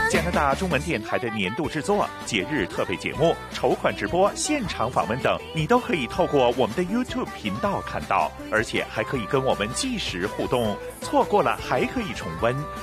加拿大中文电台的年度制作、节日特备节目、筹款直播、现场访问等，你都可以透过我们的 YouTube 频道看到，而且还可以跟我们即时互动。错过了还可以重温。